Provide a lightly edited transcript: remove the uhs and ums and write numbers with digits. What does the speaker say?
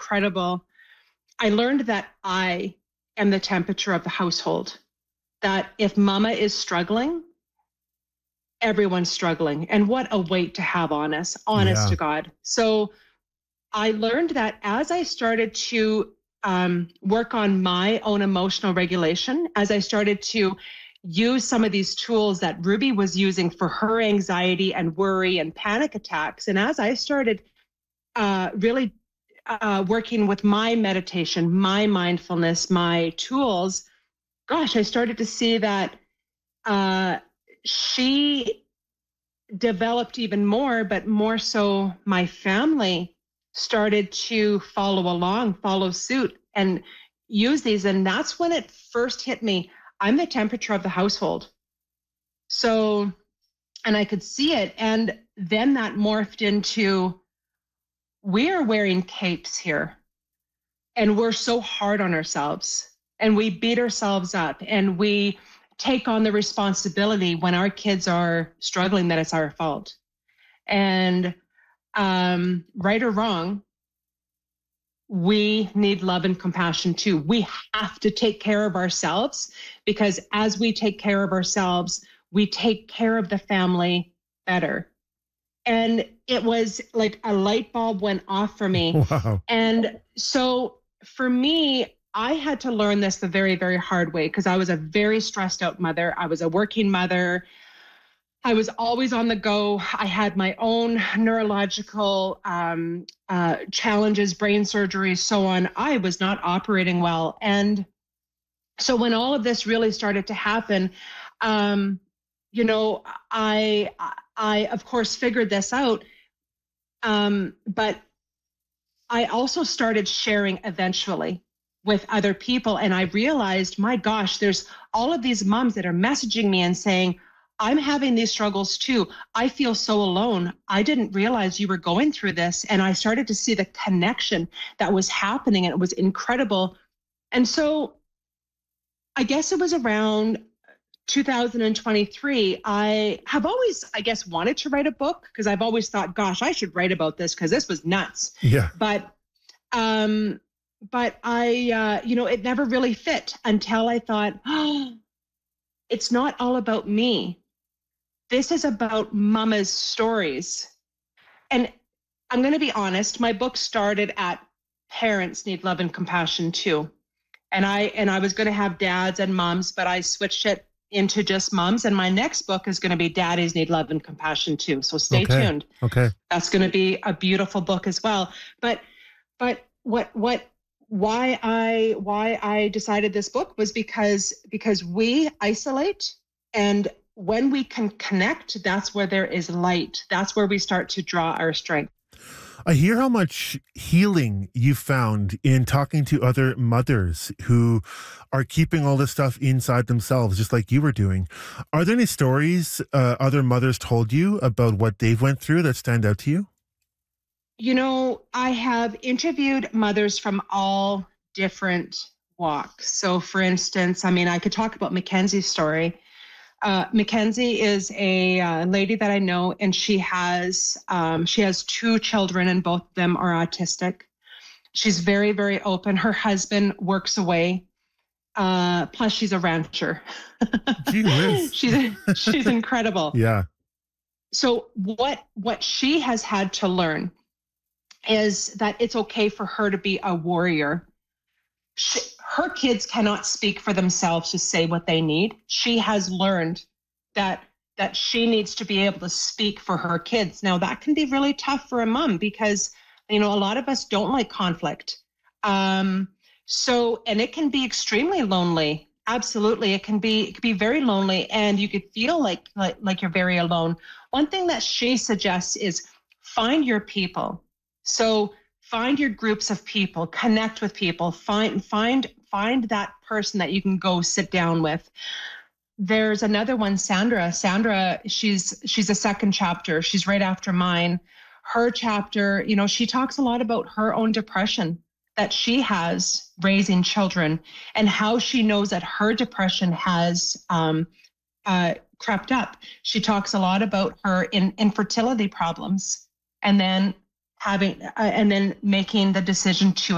incredible. I learned that I am the temperature of the household, that if mama is struggling, everyone's struggling. And what a weight to have on us, honest Yeah. to God. So I learned that as I started to work on my own emotional regulation, as I started to use some of these tools that Ruby was using for her anxiety and worry and panic attacks, and as I started really working with my meditation, my mindfulness, my tools, gosh, I started to see that she developed even more, but more so my family started to follow suit and use these. And that's when it first hit me. I'm the temperature of the household. So, and I could see it. And then that morphed into we are wearing capes here and we're so hard on ourselves and we beat ourselves up and we take on the responsibility when our kids are struggling that it's our fault. And right or wrong, we need love and compassion too. We have to take care of ourselves because as we take care of ourselves, we take care of the family better. And it was like a light bulb went off for me. Wow. And so for me, I had to learn this the very, very hard way because I was a very stressed out mother. I was a working mother. I was always on the go. I had my own neurological challenges, brain surgery, so on. I was not operating well. And so when all of this really started to happen, you know, I of course figured this out, but I also started sharing eventually with other people. And I realized, my gosh, there's all of these moms that are messaging me and saying, I'm having these struggles too. I feel so alone. I didn't realize you were going through this. And I started to see the connection that was happening, and it was incredible. And so I guess it was around 2023. I have always, I guess, wanted to write a book because I've always thought, gosh, I should write about this because this was nuts. Yeah. But I, it never really fit until I thought, oh, it's not all about me. This is about mama's stories. And I'm going to be honest, my book started at parents need love and compassion too. And I was going to have dads and moms, but I switched it into just moms. And my next book is going to be Daddies Need Love and Compassion too. So stay tuned. Okay. That's going to be a beautiful book as well. But why I decided this book was because we isolate, and when we can connect, that's where there is light. That's where we start to draw our strength. I hear how much healing you found in talking to other mothers who are keeping all this stuff inside themselves, just like you were doing. Are there any stories other mothers told you about what they've went through that stand out to you? You know, I have interviewed mothers from all different walks. So, for instance, I mean, I could talk about Mackenzie's story. Mackenzie is a lady that I know, and she has two children, and both of them are autistic. She's very, very open. Her husband works away. Plus, she's a rancher. Gee whiz. She's incredible. Yeah. So, what she has had to learn is that it's okay for her to be a warrior. Her kids cannot speak for themselves to say what they need. She has learned that she needs to be able to speak for her kids. Now that can be really tough for a mom because, you know, a lot of us don't like conflict. And it can be extremely lonely. Absolutely. It can be very lonely, and you could feel like you're very alone. One thing that she suggests is find your people. So find your groups of people, connect with people, find that person that you can go sit down with. There's another one, Sandra. Sandra, she's a second chapter. She's right after mine. Her chapter, you know, she talks a lot about her own depression that she has raising children and how she knows that her depression has crept up. She talks a lot about her infertility problems, and then making the decision to